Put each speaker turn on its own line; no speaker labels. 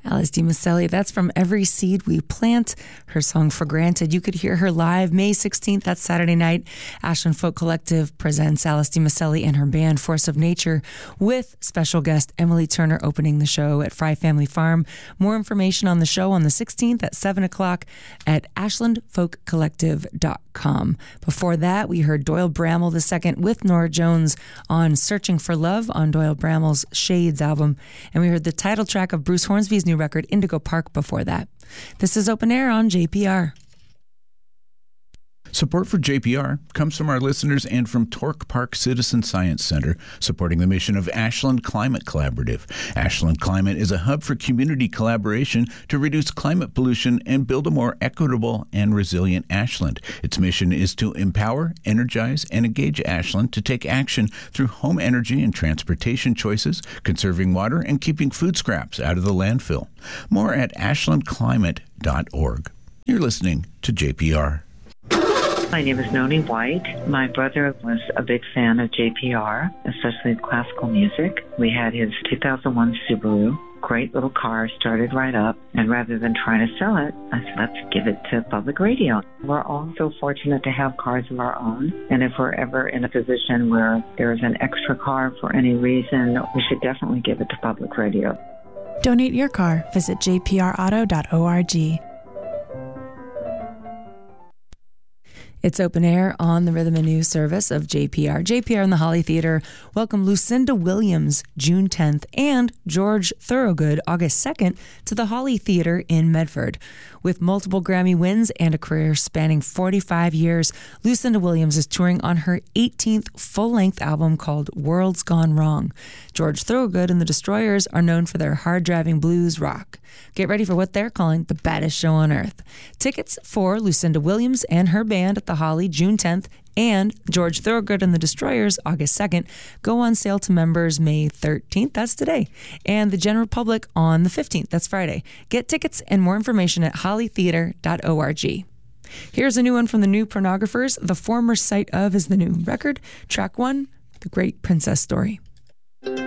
Alice DiMasselli, that's from Every Seed We Plant, her song For Granted. You could hear her live May 16th, that's Saturday night. Ashland Folk Collective presents Alice DiMasselli and her band Force of Nature with special guest Emily Turner opening the show at Fry Family Farm. More information on the show on the 16th at 7 o'clock at ashlandfolkcollective.com. Before that, we heard Doyle Bramall II with Norah Jones on Searching for Love on Doyle Bramall's Shades album. And we heard the title track of Bruce Hornsby's new record, Indigo Park, before that. This is Open Air on JPR.
Support for JPR comes from our listeners and from Torque Park Citizen Science Center, supporting the mission of Ashland Climate Collaborative. Ashland Climate is a hub for community collaboration to reduce climate pollution and build a more equitable and resilient Ashland. Its mission is to empower, energize, and engage Ashland to take action through home energy and transportation choices, conserving water, and keeping food scraps out of the landfill. More at ashlandclimate.org. You're listening to JPR.
My name is Noni White. My brother was a big fan of JPR, especially classical music. We had his 2001 Subaru. Great little car, started right up. And rather than trying to sell it, I said, let's give it to public radio. We're all so fortunate to have cars of our own. And if we're ever in a position where there's an extra car for any reason, we should definitely give it to public radio.
Donate your car. Visit jprauto.org.
It's Open Air on the Rhythm and News service of JPR. JPR in the Holly Theater welcome Lucinda Williams June 10th and George Thorogood August 2nd to the Holly Theater in Medford. With multiple Grammy wins and a career spanning 45 years, Lucinda Williams is touring on her 18th full-length album called World's Gone Wrong. George Thorogood and the Destroyers are known for their hard-driving blues rock. Get ready for what they're calling the baddest show on earth. Tickets for Lucinda Williams and her band at the Holly June 10th and George Thorogood and the Destroyers August 2nd go on sale to members May 13th, that's today, and the general public on the 15th, that's Friday. Get tickets and more information at hollytheater.org. Here's a new one from the New Pornographers. The Former Sight Of is the new record. Track 1, The Great Princess Story.